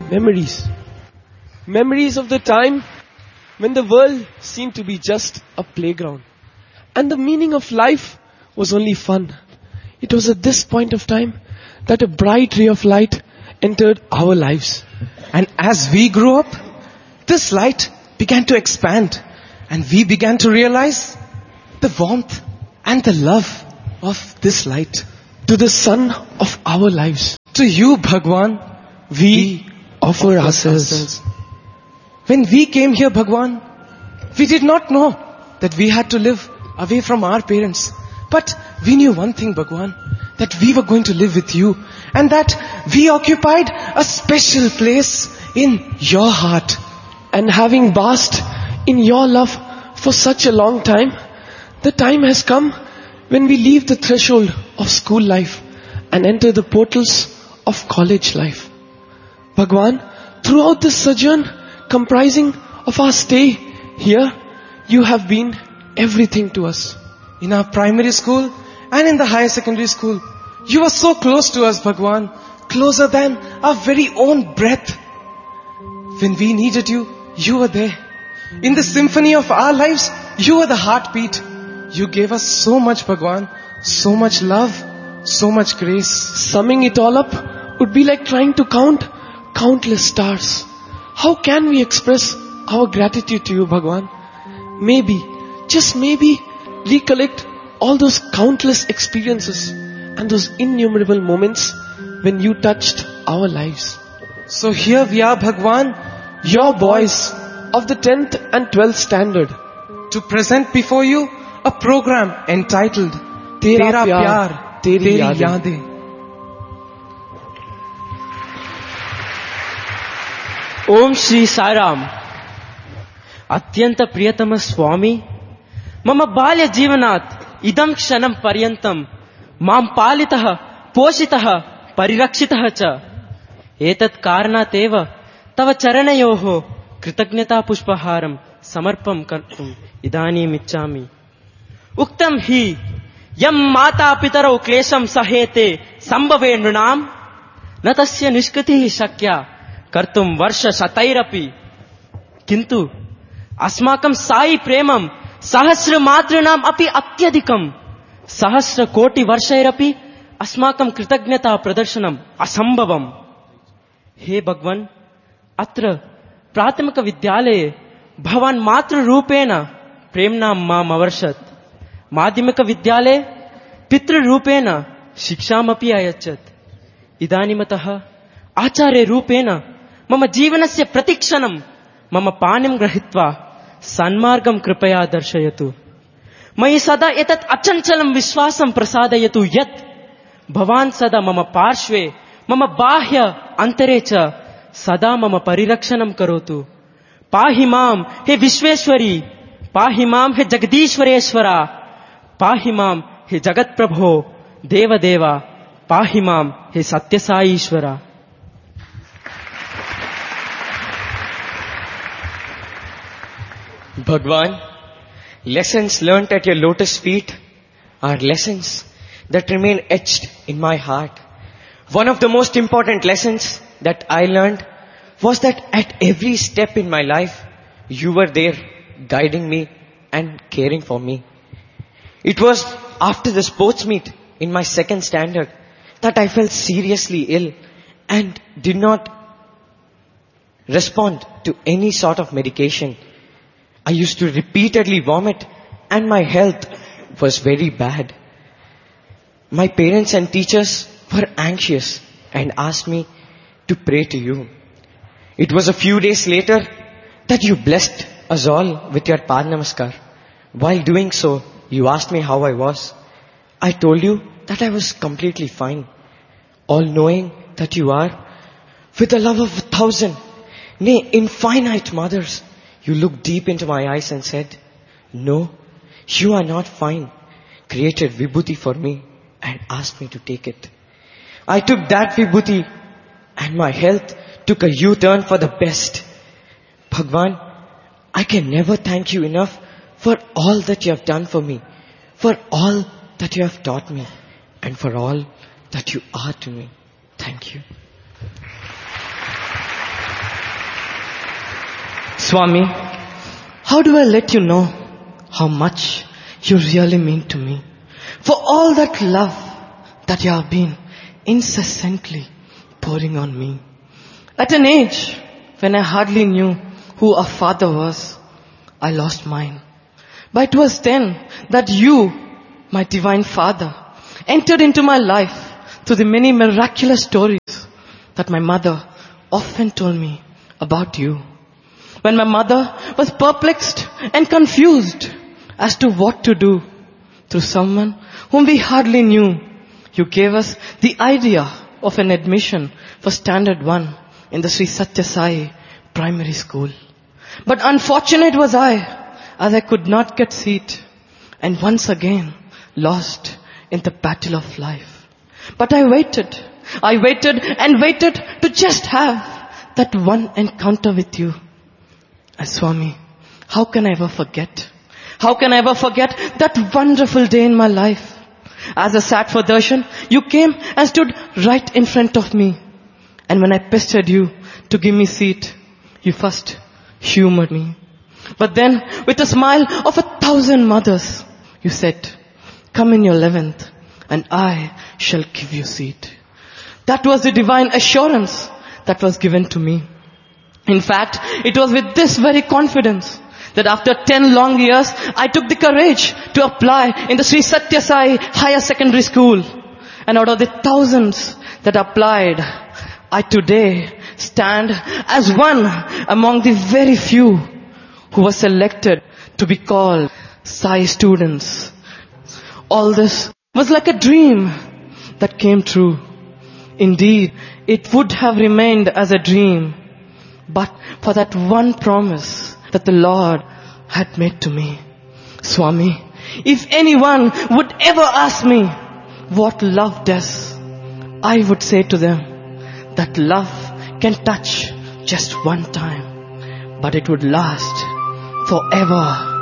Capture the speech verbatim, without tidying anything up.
Memories. Memories of the time when the world seemed to be just a playground. And the meaning of life was only fun. It was at this point of time that a bright ray of light entered our lives. And as we grew up, this light began to expand. And we began to realize the warmth and the love of this light. To the sun of our lives, to you, Bhagwan, we, we offer, offer ourselves. ourselves. When we came here, Bhagwan, we did not know that we had to live away from our parents. But we knew one thing, Bhagwan, that we were going to live with you and that we occupied a special place in your heart. And having basked in your love for such a long time, the time has come when we leave the threshold of school life and enter the portals of college life. Bhagwan, throughout this sojourn comprising of our stay here, you have been everything to us. In our primary school and in the higher secondary school, you were so close to us, Bhagwan, closer than our very own breath. When we needed you, you were there. In the symphony of our lives, you were the heartbeat. You gave us so much, Bhagwan, so much love, so much grace. Summing it all up would be like trying to count countless stars. How can we express our gratitude to you, Bhagwan? Maybe, just maybe, recollect all those countless experiences and those innumerable moments when you touched our lives. So here we are, Bhagwan, your boys of the tenth and twelfth standard, to present before you a program entitled Tera, Tera Pyar, Pyar, Teri, Teri Yaadein. Yaadein. ओम श्री साईराम. अत्यंत प्रियतम स्वामी, मम बाल्य जीवनात् इदं क्षणं पर्यन्तं मां पालितः पोषितः परिरक्षितः च. एतत् कारणात् एव तव चरणयोः कृतज्ञता पुष्पहारं समर्पं कर्तुम् इदानीम् इच्छामि. उक्तं हि यं माता पितरौ क्लेशं सहेते संभवे नृणां न तस्य निष्कृतिः शक्या कर्तुं वर्ष शतैरपि. किन्तु अस्माकं साई प्रेमं सहस्र मातॄणाम् अपि अत्यधिकं. सहस्र कोटि वर्षैरपि अस्माकं कृतज्ञता प्रदर्शनम् असम्भवम्. हे भगवन्, अत्र प्राथमिक विद्यालये भवान् मातृरूपेण प्रेम्णां माम् अवर्षत्. माध्यमिक विद्यालये पितृरूपेण शिक्षामपि अयच्छत्. इदानीमतः आचार्यरूपेण मम जीवनस्य प्रतिक्षणं मम पाणिं गृहीत्वा सन्मार्गं कृपया दर्शयतु. मयि सदा एतत् अचञ्चलं विश्वासं प्रसादयतु यत् भवान् सदा मम पार्श्वे, मम बाह्य अन्तरे च सदा मम परिरक्षणं करोतु. पाहि मां हे विश्वेश्वरी, पाहि मां हे जगदीश्वरेश्वरा, पाहि मां हे जगत्प्रभो देवदेवा, पाहि मां हे सत्यसाईश्वरा. Bhagwan, lessons learnt at your lotus feet are lessons that remain etched in my heart. One of the most important lessons that I learned was that at every step in my life, you were there guiding me and caring for me. It was after the sports meet in my second standard that I felt seriously ill and did not respond to any sort of medication. I used to repeatedly vomit and my health was very bad. My parents and teachers were anxious and asked me to pray to you. It was a few days later that you blessed us all with your Pad Namaskar. While doing so, you asked me how I was. I told you that I was completely fine. All knowing that you are, with the love of a thousand, nay, infinite mothers, you looked deep into my eyes and said, no, you are not fine. Created vibhuti for me and asked me to take it. I took that vibhuti and my health took a U-turn for the best. Bhagwan, I can never thank you enough for all that you have done for me, for all that you have taught me, and for all that you are to me. Thank you. Swami, how do I let you know how much you really mean to me? For all that love that you have been incessantly pouring on me. At an age when I hardly knew who a father was, I lost mine. But it was then that you, my divine Father, entered into my life through the many miraculous stories that my mother often told me about you. When my mother was perplexed and confused as to what to do, through someone whom we hardly knew, you gave us the idea of an admission for Standard one in the Sri Satya Sai Primary School. But unfortunate was I, as I could not get seat, and once again lost in the battle of life. But I waited, I waited and waited to just have that one encounter with you. And Swami, how can I ever forget? How can I ever forget that wonderful day in my life? As I sat for darshan, you came and stood right in front of me. And when I pestered you to give me seat, you first humored me. But then, with a smile of a thousand mothers, you said, come in your eleventh and I shall give you seat. That was the divine assurance that was given to me. In fact, it was with this very confidence that after ten long years, I took the courage to apply in the Sri Satya Sai Higher Secondary School. And out of the thousands that applied, I today stand as one among the very few who were selected to be called Sai students. All this was like a dream that came true. Indeed, it would have remained as a dream, but for that one promise that the Lord had made to me. Swami, if anyone would ever ask me what love does, I would say to them that love can touch just one time, but it would last forever.